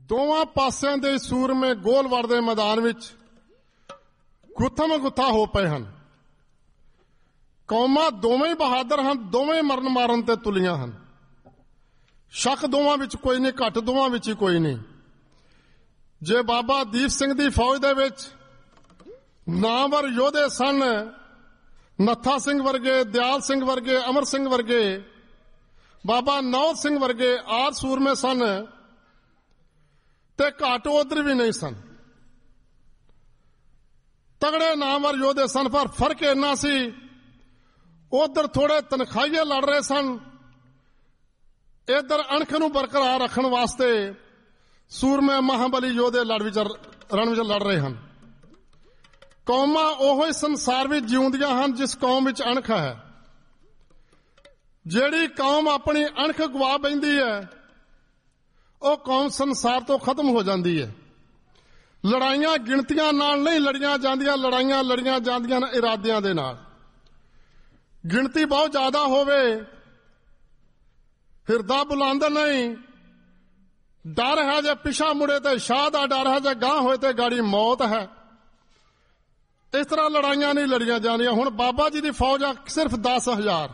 ਦੋਵਾਂ ਪਾਸਿਆਂ ਦੇ ਸੂਰਮੇ ਗੋਲਵੜ ਦੇ ਮੈਦਾਨ ਵਿੱਚ ਗੁੱਥਮ ਗੁੱਥਾ ਹੋ ਪਏ ਹਨ। ਕੌਮਾਂ ਦੋਵੇਂ ਬਹਾਦਰ ਹਨ, ਦੋਵੇਂ ਮਰਨ ਮਾਰਨ ਤੇ ਤੁਲੀਆਂ ਹਨ। ਸ਼ੱਕ ਦੋਵਾਂ ਵਿੱਚ ਕੋਈ ਨਹੀਂ, ਘੱਟ ਦੋਵਾਂ ਵਿੱਚ ਹੀ ਕੋਈ ਨਹੀਂ। ਜੇ ਬਾਬਾ ਦੀਪ ਸਿੰਘ ਦੀ ਫੌਜ ਦੇ ਵਿੱਚ ਨਾਮਵਰ ਯੋਧੇ ਸਨ, ਨੱਥਾ ਸਿੰਘ ਵਰਗੇ, ਦਿਆਲ ਸਿੰਘ ਵਰਗੇ, ਅਮਰ ਸਿੰਘ ਵਰਗੇ, ਬਾਬਾ ਨੌਦ ਸਿੰਘ ਵਰਗੇ ਆਦ ਸੂਰਮੇ ਸਨ, ਤੇ ਘੱਟ ਉਧਰ ਵੀ ਨਹੀਂ ਸਨ। ਤਗੜੇ ਨਾਮਵਰ ਯੋਧੇ ਸਨ, ਪਰ ਫਰਕ ਇੰਨਾ ਸੀ ਉਧਰ ਥੋੜੇ ਤਨਖਾਹੀਏ ਲੜ ਰਹੇ ਸਨ, ਇੱਧਰ ਅਣਖ ਨੂੰ ਬਰਕਰਾਰ ਰੱਖਣ ਵਾਸਤੇ ਸੂਰਮੇ ਮਹਾਬਲੀ ਯੋਧੇ ਰਣ ਵਿੱਚ ਲੜ ਰਹੇ ਹਨ। ਕੌਮਾਂ ਉਹੋ ਹੀ ਸੰਸਾਰ ਵਿੱਚ ਜਿਉਂਦੀਆਂ ਹਨ ਜਿਸ ਕੌਮ ਵਿੱਚ ਅਣਖ ਹੈ। ਜਿਹੜੀ ਕੌਮ ਆਪਣੀ ਅਣਖ ਗਵਾ ਬੈਂਦੀ ਹੈ ਉਹ ਕੌਮ ਸੰਸਾਰ ਤੋਂ ਖਤਮ ਹੋ ਜਾਂਦੀ ਹੈ। ਲੜਾਈਆਂ ਗਿਣਤੀਆਂ ਨਾਲ ਨਹੀਂ ਲੜੀਆਂ ਜਾਂਦੀਆਂ, ਲੜਾਈਆਂ ਲੜੀਆਂ ਜਾਂਦੀਆਂ ਨੇ ਇਰਾਦਿਆਂ ਦੇ ਨਾਲ। ਗਿਣਤੀ ਬਹੁਤ ਜ਼ਿਆਦਾ ਹੋਵੇ, ਹਿਰਦਾ ਬੁਲੰਦ ਨਹੀਂ, ਡਰ ਹੈ ਜੇ ਪਿਛਾ ਮੁੜੇ ਤੇ ਸ਼ਾਹ ਦਾ ਡਰ ਹੈ, ਜੇ ਗਾਂਹ ਹੋਏ ਤੇ ਗਾੜੀ ਮੌਤ ਹੈ। ਇਸ ਤਰ੍ਹਾਂ ਲੜਾਈਆਂ ਨਹੀਂ ਲੜੀਆਂ ਜਾਂਦੀਆਂ। ਹੁਣ ਬਾਬਾ ਜੀ ਦੀ ਫੌਜ ਆ ਸਿਰਫ 10,000,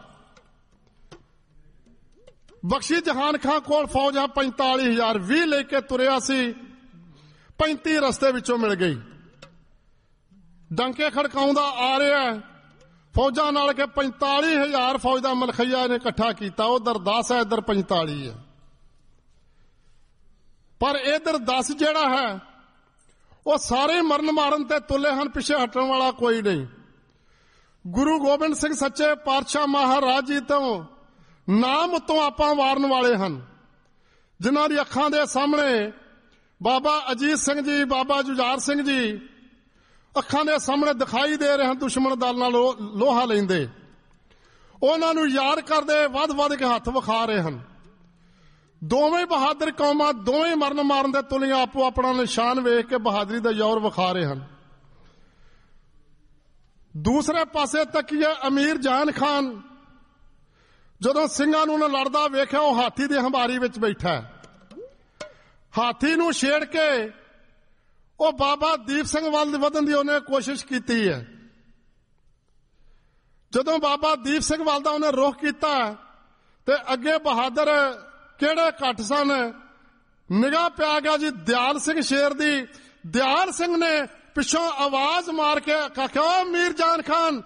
ਬਖਸ਼ੀ ਜਹਾਨ ਖਾਂ ਕੋਲ ਫੌਜ ਆ 45,000। 20 ਲੈ ਕੇ ਤੁਰਿਆ ਸੀ, 35 ਰਸਤੇ ਵਿੱਚੋਂ ਮਿਲ ਗਈ। ਡੰਕੇ ਖੜਕਾਉਂਦਾ ਆ ਰਿਹਾ ਫੌਜਾਂ ਨਾਲ ਕਿ 45,000 ਫੌਜ ਦਾ ਮਲਖਈਆ ਨੇ ਇਕੱਠਾ ਕੀਤਾ। ਉਧਰ 10 ਹੈ, ਇੱਧਰ 45 ਹੈ। ਪਰ ਇੱਧਰ 10 ਜਿਹੜਾ ਹੈ ਉਹ ਸਾਰੇ ਮਰਨ ਮਾਰਨ ਤੇ ਤੁਲੇ ਹਨ, ਪਿੱਛੇ ਹਟਣ ਵਾਲਾ ਕੋਈ ਨਹੀਂ। ਗੁਰੂ ਗੋਬਿੰਦ ਸਿੰਘ ਸੱਚੇ ਪਾਤਸ਼ਾਹ ਮਹਾਰਾਜ ਜੀ ਤੋਂ ਨਾਮ ਉੱਤੋਂ ਆਪਾਂ ਵਾਰਨ ਵਾਲੇ ਹਨ, ਜਿਨ੍ਹਾਂ ਦੀ ਅੱਖਾਂ ਦੇ ਸਾਹਮਣੇ ਬਾਬਾ ਅਜੀਤ ਸਿੰਘ ਜੀ, ਬਾਬਾ ਜੁਝਾਰ ਸਿੰਘ ਜੀ ਅੱਖਾਂ ਦੇ ਸਾਹਮਣੇ ਦਿਖਾਈ ਦੇ ਰਹੇ ਹਨ ਦੁਸ਼ਮਣ ਦਲ ਨਾਲ ਲੋਹਾ ਲੈਂਦੇ। ਉਹਨਾਂ ਨੂੰ ਯਾਦ ਕਰਦੇ ਵੱਧ ਕੇ ਹੱਥ ਵਿਖਾ ਰਹੇ ਹਨ। ਦੋਵੇਂ ਬਹਾਦਰ ਕੌਮਾਂ ਦੋਵੇਂ ਮਰਨ ਮਾਰਨ ਦੇ ਤੁਲੀਆਂ ਆਪੋ ਆਪਣਾ ਨਿਸ਼ਾਨ ਵੇਖ ਕੇ ਬਹਾਦਰੀ ਦਾ ਜ਼ੋਰ ਵਿਖਾ ਰਹੇ ਹਨ। ਦੂਸਰੇ ਪਾਸੇ ਤੱਕੀਏ ਅਮੀਰ ਜਾਨ ਖਾਨ, ਜਦੋਂ ਸਿੰਘਾਂ ਨੂੰ ਲੜਦਾ ਵੇਖਿਆ ਉਹ ਹਾਥੀ ਦੀ ਹੰਬਾਰੀ ਵਿੱਚ ਬੈਠਾ। ਹਾਥੀ ਨੂੰ ਛੇੜ ਕੇ ਉਹ ਬਾਬਾ ਦੀਪ ਸਿੰਘ ਵੱਲ ਵਧਣ ਦੀ ਉਹਨੇ ਕੋਸ਼ਿਸ਼ ਕੀਤੀ ਹੈ। ਜਦੋਂ ਬਾਬਾ ਦੀਪ ਸਿੰਘ ਵੱਲ ਦਾ ਉਹਨੇ ਰੁਖ ਕੀਤਾ ਤੇ ਅੱਗੇ ਬਹਾਦਰ ਕਿਹੜੇ ਘੱਟ ਸਨ, ਨਿਗਾਹ ਪਿਆ ਗਿਆ ਜੀ ਦਿਆਲ ਸਿੰਘ ਸ਼ੇਰ ਦੀ। ਦਿਆਲ ਸਿੰਘ ਨੇ ਪਿੱਛੋਂ ਆਵਾਜ਼ ਮਾਰ ਕੇ ਆਖਿਆ, ਮੀਰ ਜਾਨ ਖਾਨ